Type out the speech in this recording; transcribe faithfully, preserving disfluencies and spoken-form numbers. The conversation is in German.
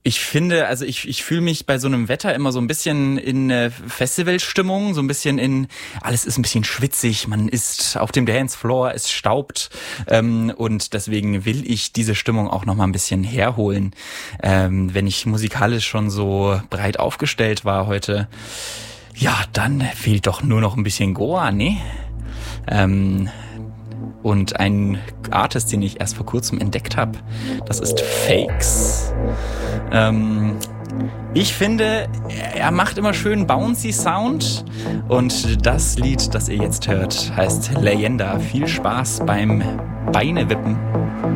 Ich finde, also ich, ich fühle mich bei so einem Wetter immer so ein bisschen in äh, Festivalstimmung, so ein bisschen in, alles ist ein bisschen schwitzig, man ist auf dem Dancefloor, es staubt ähm, und deswegen will ich diese Stimmung auch noch mal ein bisschen herholen. Ähm, wenn ich musikalisch schon so breit aufgestellt war heute, ja, dann fehlt doch nur noch ein bisschen Goa, ne? Ähm, Und ein Artist, den ich erst vor kurzem entdeckt habe, das ist Fakes. Ähm, ich finde, er macht immer schön bouncy Sound. Und das Lied, das ihr jetzt hört, heißt Leyenda. Viel Spaß beim Beinewippen.